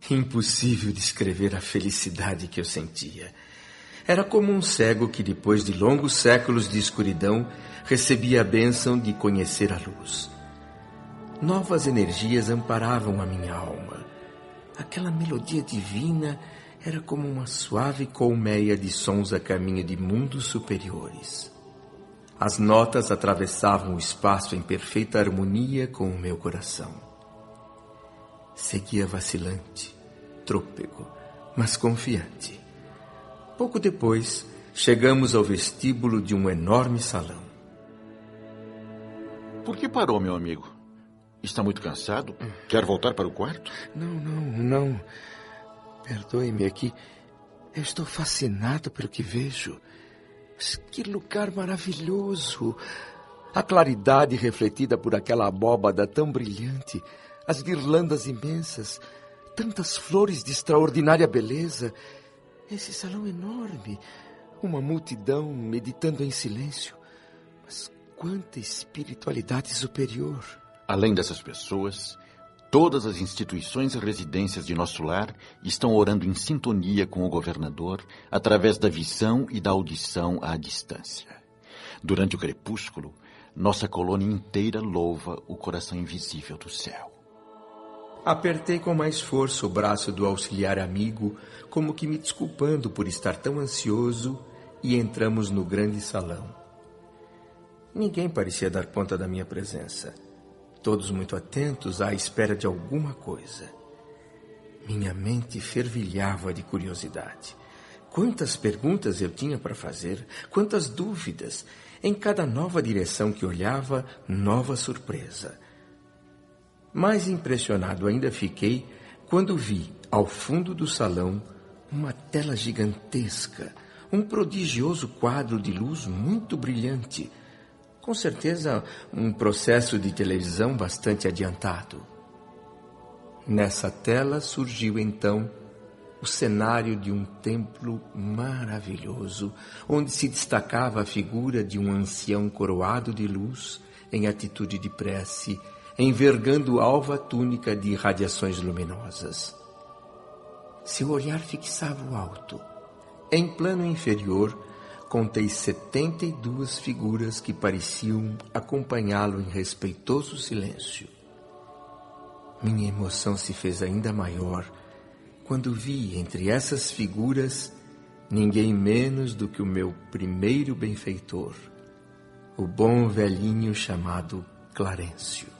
Impossível descrever a felicidade que eu sentia. Era como um cego que, depois de longos séculos de escuridão, recebia a bênção de conhecer a luz. Novas energias amparavam a minha alma. Aquela melodia divina era como uma suave colmeia de sons a caminho de mundos superiores. As notas atravessavam o espaço em perfeita harmonia com o meu coração. Seguia vacilante, trôpego, mas confiante. Pouco depois, chegamos ao vestíbulo de um enorme salão. Por que parou, meu amigo? Está muito cansado? Quer voltar para o quarto? Não. Perdoe-me, é que eu estou fascinado pelo que vejo. Mas que lugar maravilhoso! A claridade refletida por aquela abóbada tão brilhante, as guirlandas imensas, tantas flores de extraordinária beleza. Esse salão enorme, uma multidão meditando em silêncio. Mas quanta espiritualidade superior! Além dessas pessoas, todas as instituições e residências de nosso lar estão orando em sintonia com o governador através da visão e da audição à distância. Durante o crepúsculo, nossa colônia inteira louva o coração invisível do céu. Apertei com mais força o braço do auxiliar amigo, como que me desculpando por estar tão ansioso, e entramos no grande salão. Ninguém parecia dar conta da minha presença. Todos muito atentos à espera de alguma coisa. Minha mente fervilhava de curiosidade. Quantas perguntas eu tinha para fazer, quantas dúvidas. Em cada nova direção que olhava, nova surpresa. Mais impressionado ainda fiquei quando vi, ao fundo do salão, uma tela gigantesca, um prodigioso quadro de luz muito brilhante. Com certeza, um processo de televisão bastante adiantado. Nessa tela surgiu, então, o cenário de um templo maravilhoso, onde se destacava a figura de um ancião coroado de luz, em atitude de prece, envergando alva túnica de radiações luminosas. Seu olhar fixava o alto. Em plano inferior, contei 72 figuras que pareciam acompanhá-lo em respeitoso silêncio. Minha emoção se fez ainda maior quando vi entre essas figuras ninguém menos do que o meu primeiro benfeitor, o bom velhinho chamado Clarencio.